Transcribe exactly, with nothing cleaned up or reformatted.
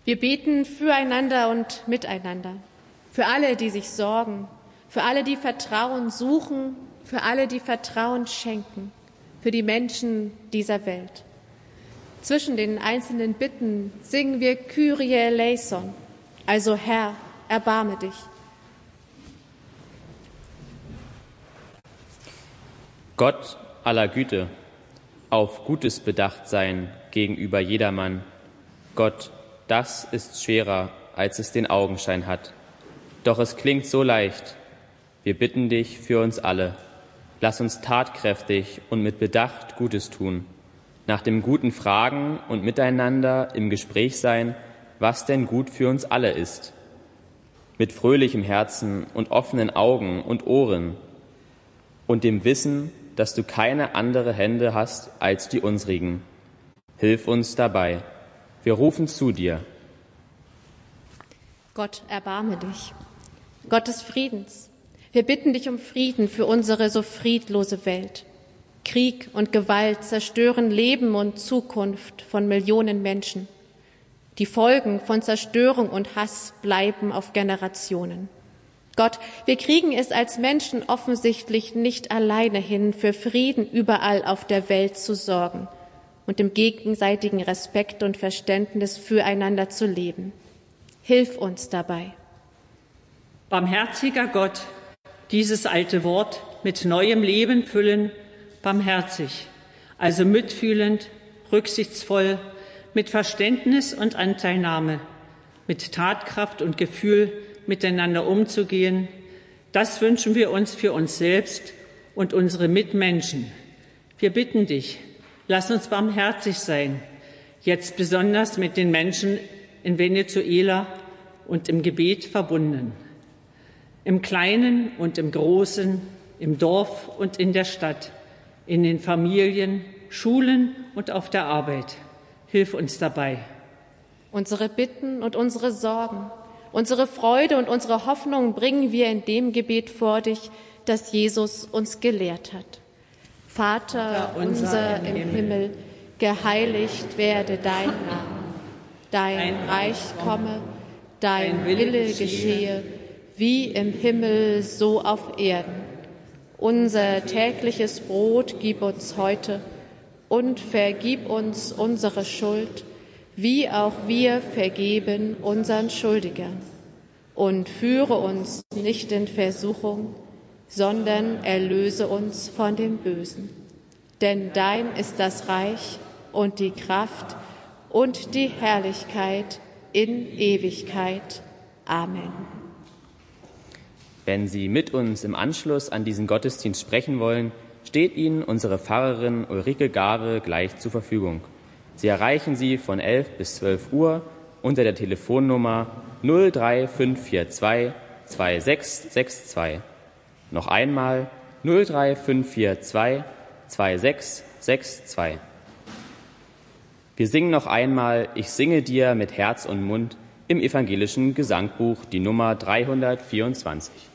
Wir beten füreinander und miteinander, für alle, die sich sorgen, für alle, die Vertrauen suchen, für alle, die Vertrauen schenken, für die Menschen dieser Welt. Zwischen den einzelnen Bitten singen wir Kyrie eleison, also Herr, erbarme dich. Gott aller Güte, auf Gutes bedacht sein gegenüber jedermann. Gott, das ist schwerer, als es den Augenschein hat. Doch es klingt so leicht. Wir bitten dich für uns alle. Lass uns tatkräftig und mit Bedacht Gutes tun. Nach dem Guten fragen und miteinander im Gespräch sein, was denn gut für uns alle ist. Mit fröhlichem Herzen und offenen Augen und Ohren und dem Wissen, dass du keine andere Hände hast als die unsrigen. Hilf uns dabei. Wir rufen zu dir. Gott, erbarme dich. Gott des Friedens, wir bitten dich um Frieden für unsere so friedlose Welt. Krieg und Gewalt zerstören Leben und Zukunft von Millionen Menschen. Die Folgen von Zerstörung und Hass bleiben auf Generationen. Gott, wir kriegen es als Menschen offensichtlich nicht alleine hin, für Frieden überall auf der Welt zu sorgen und im gegenseitigen Respekt und Verständnis füreinander zu leben. Hilf uns dabei. Barmherziger Gott, dieses alte Wort mit neuem Leben füllen, barmherzig, also mitfühlend, rücksichtsvoll, mit Verständnis und Anteilnahme, mit Tatkraft und Gefühl miteinander umzugehen, das wünschen wir uns für uns selbst und unsere Mitmenschen. Wir bitten dich, lass uns barmherzig sein, jetzt besonders mit den Menschen in Venezuela und im Gebet verbunden. Im Kleinen und im Großen, im Dorf und in der Stadt, in den Familien, Schulen und auf der Arbeit. Hilf uns dabei. Unsere Bitten und unsere Sorgen, unsere Freude und unsere Hoffnung bringen wir in dem Gebet vor dich, das Jesus uns gelehrt hat. Vater unser im Himmel, geheiligt werde dein Name. Dein Reich komme, dein Wille geschehe, wie im Himmel, so auf Erden. Unser tägliches Brot gib uns heute und vergib uns unsere Schuld, wie auch wir vergeben unseren Schuldigern. Und führe uns nicht in Versuchung, sondern erlöse uns von dem Bösen. Denn dein ist das Reich und die Kraft und die Herrlichkeit in Ewigkeit. Amen. Wenn Sie mit uns im Anschluss an diesen Gottesdienst sprechen wollen, steht Ihnen unsere Pfarrerin Ulrike Gare gleich zur Verfügung. Sie erreichen sie von elf bis zwölf Uhr unter der Telefonnummer null drei fünf vier zwei zwei sechs sechs zwei. Noch einmal null drei fünf vier zwei zwei sechs sechs zwei. Wir singen noch einmal Ich singe dir mit Herz und Mund im evangelischen Gesangbuch die Nummer dreihundertvierundzwanzig.